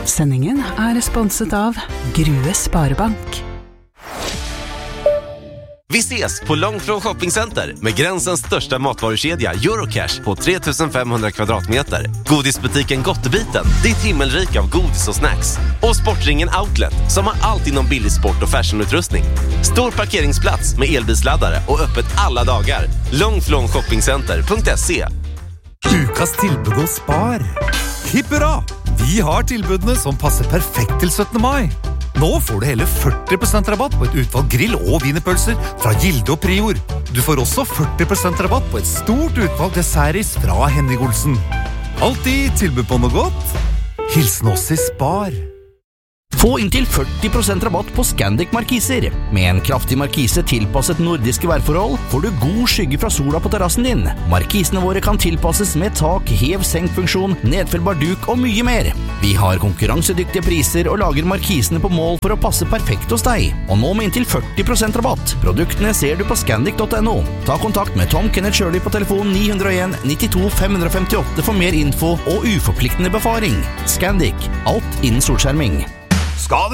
Sendingen sponset av Grue Sparebank. Vi ses på Långflon Shoppingcenter med gränsens största matvarukedja Eurocash på 3500 kvadratmeter. Godisbutiken Gottebiten, ditt himmelrik av godis och snacks. Och Sportringen Outlet som har allt inom billig sport- och fashionutrustning. Stor parkeringsplats med elbilsladdare och öppet alla dagar. Långflonshoppingcenter.se. Ukas tilbud hos Spar. Hipp hurra! Vi har tilbudene som passer perfekt til 17. mai. Nå får du hele 40% rabatt på et utvalg grill- og wienerpølser fra Gilde og Prior. Du får også 40% rabatt på et stort utvalg dessertis fra Henning Olsen. Alltid tilbud på noe godt. Hilsen oss i Spar. Få inntil 40% rabatt på Scandic markiser. Med en kraftig markise tilpasset nordiske værforhold får du god skygge fra sola på terrassen din. Markisene våre kan tilpasses med tak, hev-senk-funksjon, nedfellbar duk og mye mer. Vi har konkurransedyktige priser og lager markisene på mål for å passe perfekt hos deg. Og nå med inntil 40% rabatt. Produktene ser du på scandic.no. Ta kontakt med Tom Kenneth Shirley på telefon 901 92 558 for mer info og uforpliktende befaring. Scandic. Alt innen solskjerming. Skal